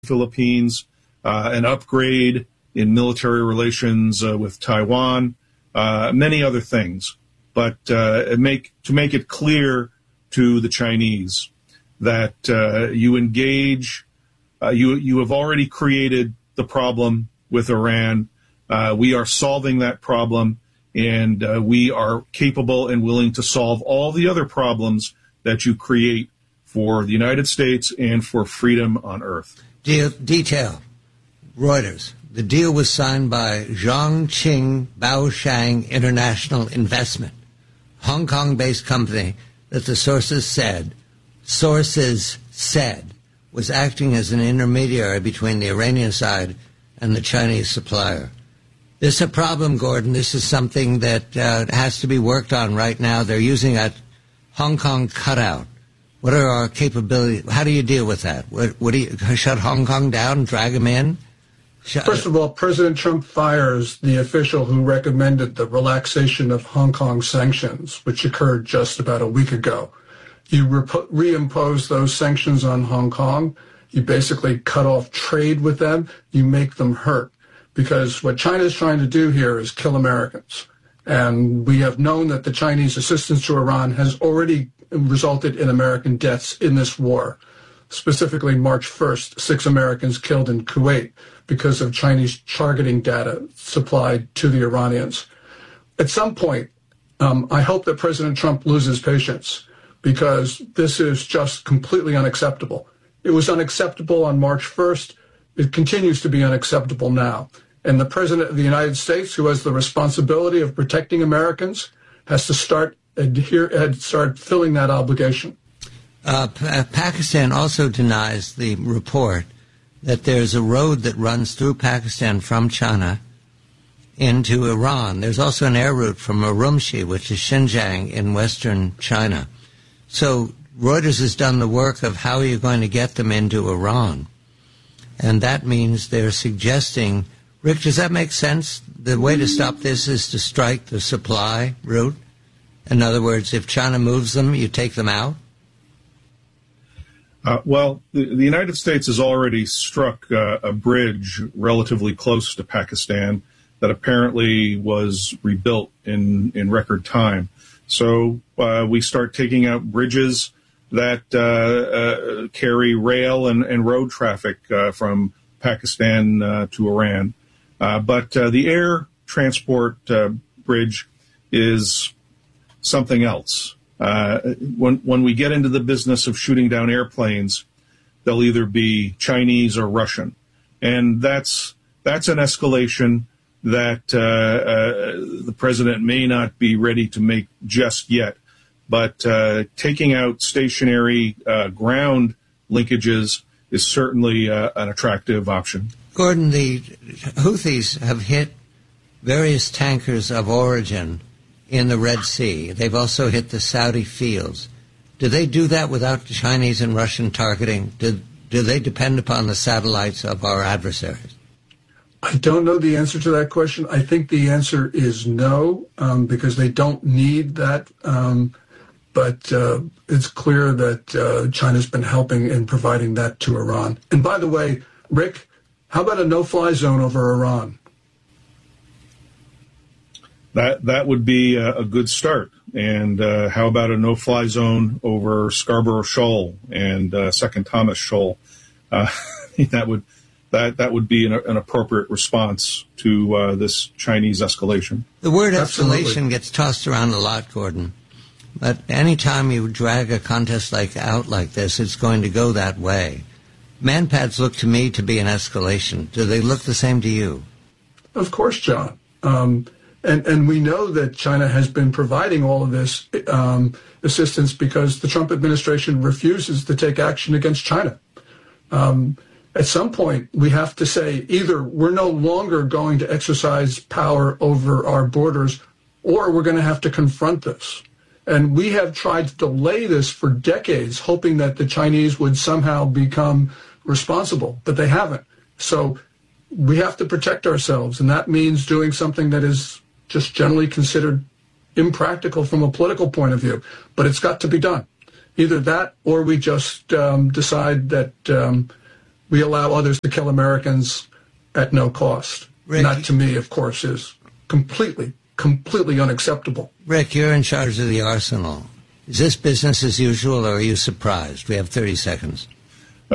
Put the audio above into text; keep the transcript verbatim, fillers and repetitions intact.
Philippines, uh, an upgrade in military relations uh, with Taiwan, uh, many other things. But uh, make to make it clear to the Chinese that uh, you engage, uh, you you have already created the problem with Iran. Uh, we are solving that problem, and uh, we are capable and willing to solve all the other problems that you create for the United States and for freedom on earth. De- detail. Reuters. The deal was signed by Zhongqing Baoshang International Investment, Hong Kong-based company that the sources said, sources said, was acting as an intermediary between the Iranian side and the Chinese supplier. This is a problem, Gordon. This is something that uh, has to be worked on right now. They're using a Hong Kong cutout. What are our capabilities? How do you deal with that? What, what do you shut Hong Kong down and drag them in? Shut, First of all, President Trump fires the official who recommended the relaxation of Hong Kong sanctions, which occurred just about a week ago. You re- reimpose those sanctions on Hong Kong. You basically cut off trade with them. You make them hurt. Because what China is trying to do here is kill Americans. And we have known that the Chinese assistance to Iran has already resulted in American deaths in this war. Specifically, March first, six Americans killed in Kuwait because of Chinese targeting data supplied to the Iranians. At some point, um, I hope that President Trump loses patience, because this is just completely unacceptable. It was unacceptable on March first. It continues to be unacceptable now. And the President of the United States, who has the responsibility of protecting Americans, has to start adhere, start filling that obligation. Uh, pa- Pakistan also denies the report that there's a road that runs through Pakistan from China into Iran. There's also an air route from Urumqi, which is Xinjiang in western China. So Reuters has done the work of how are you going to get them into Iran. And that means they're suggesting, Rick, does that make sense? The way to stop this is to strike the supply route. In other words, if China moves them, you take them out? Uh, well, the, the United States has already struck uh, a bridge relatively close to Pakistan that apparently was rebuilt in, in record time. So uh, we start taking out bridges that uh, uh, carry rail and, and road traffic uh, from Pakistan uh, to Iran. Uh, but uh, the air transport uh, bridge is something else. Uh, when, when we get into the business of shooting down airplanes, they'll either be Chinese or Russian. And that's that's an escalation that uh, uh, the president may not be ready to make just yet. But uh, taking out stationary uh, ground linkages is certainly uh, an attractive option. Gordon, the Houthis have hit various tankers of origin in the Red Sea. They've also hit the Saudi fields. Do they do that without Chinese and Russian targeting? Do, do they depend upon the satellites of our adversaries? I don't know the answer to that question. I think the answer is no, um, because they don't need that. Um, but uh, it's clear that uh, China's been helping in providing that to Iran. And by the way, Rick, how about a no-fly zone over Iran? That that would be a, a good start. And uh, how about a no-fly zone over Scarborough Shoal and uh, Second Thomas Shoal? Uh, that would that that would be an, an appropriate response to uh, this Chinese escalation. The word Absolutely. escalation gets tossed around a lot, Gordon. But any time you drag a contest like out like this, it's going to go that way. Manpads look to me to be an escalation. Do they look the same to you? Of course, John. Um, and, and we know that China has been providing all of this um, assistance because the Trump administration refuses to take action against China. Um, at some point, we have to say either we're no longer going to exercise power over our borders, or we're going to have to confront this. And we have tried to delay this for decades, hoping that the Chinese would somehow become responsible, but they haven't. So we have to protect ourselves, and that means doing something that is just generally considered impractical from a political point of view. But it's got to be done. Either that, or we just um, decide that um, we allow others to kill Americans at no cost. Rick, and that, to me, of course, is completely, completely unacceptable. Rick, you're in charge of the arsenal. Is this business as usual, or are you surprised? We have thirty seconds.